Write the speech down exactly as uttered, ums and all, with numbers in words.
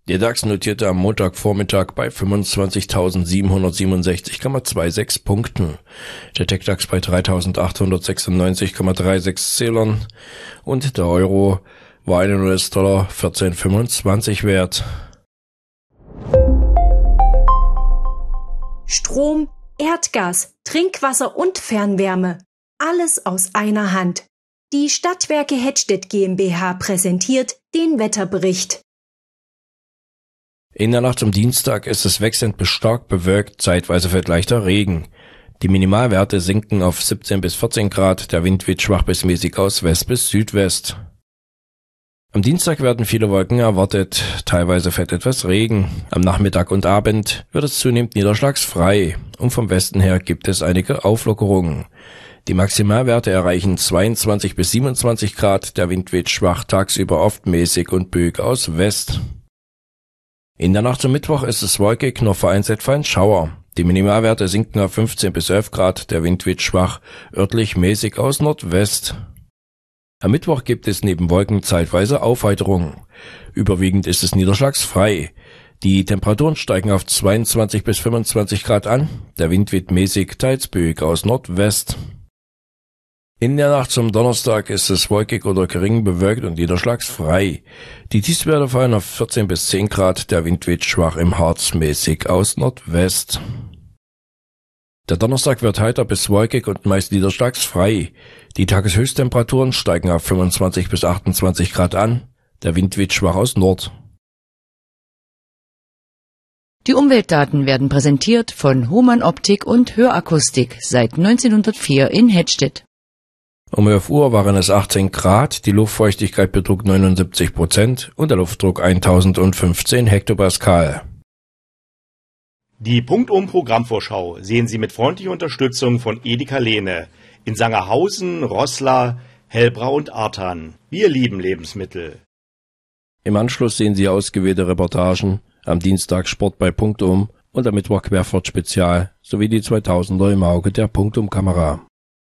Der DAX notierte am Montagvormittag bei fünfundzwanzigtausendsiebenhundertsiebenundsechzig Komma sechsundzwanzig Punkten, der TechDAX bei dreitausendachthundertsechsundneunzig Komma sechsunddreißig Zählern und der Euro war einen U S-Dollar vierzehn Komma fünfundzwanzig wert. Strom, Erdgas, Trinkwasser und Fernwärme. Alles aus einer Hand. Die Stadtwerke Hettstedt GmbH präsentiert den Wetterbericht. In der Nacht zum Dienstag ist es wechselnd bis stark bewölkt, zeitweise fällt leichter Regen. Die Minimalwerte sinken auf siebzehn bis vierzehn Grad, der Wind weht schwach bis mäßig aus West bis Südwest. Am Dienstag werden viele Wolken erwartet, teilweise fällt etwas Regen. Am Nachmittag und Abend wird es zunehmend niederschlagsfrei und vom Westen her gibt es einige Auflockerungen. Die Maximalwerte erreichen zweiundzwanzig bis siebenundzwanzig Grad, der Wind weht schwach, tagsüber oft mäßig und böig aus West. In der Nacht zum Mittwoch ist es wolkig, nur vereinzelt fallen Schauer. Die Minimalwerte sinken auf fünfzehn bis elf Grad, der Wind weht schwach, örtlich mäßig aus Nordwest. Am Mittwoch gibt es neben Wolken zeitweise Aufheiterung. Überwiegend ist es niederschlagsfrei. Die Temperaturen steigen auf zweiundzwanzig bis fünfundzwanzig Grad an, der Wind weht mäßig, teils böig aus Nordwest. In der Nacht zum Donnerstag ist es wolkig oder gering bewölkt und niederschlagsfrei. Die Tiefstwerte fallen auf vierzehn bis zehn Grad, der Wind weht schwach im Harz mäßig aus Nordwest. Der Donnerstag wird heiter bis wolkig und meist niederschlagsfrei. Die Tageshöchsttemperaturen steigen auf fünfundzwanzig bis achtundzwanzig Grad an, der Wind weht schwach aus Nord. Die Umweltdaten werden präsentiert von Hohmann Optik und Hörakustik seit neunzehnhundertvier in Hettstedt. Um elf Uhr waren es achtzehn Grad, die Luftfeuchtigkeit betrug neunundsiebzig Prozent und der Luftdruck eintausendfünfzehn Hektopascal. Die Punktum-Programmvorschau sehen Sie mit freundlicher Unterstützung von Edeka Lehne in Sangerhausen, Roßla, Hellbrau und Arthan. Wir lieben Lebensmittel. Im Anschluss sehen Sie ausgewählte Reportagen, am Dienstag Sport bei Punktum und am Mittwoch Querfahrt Spezial sowie die zweitausender im Auge der Punktum-Kamera.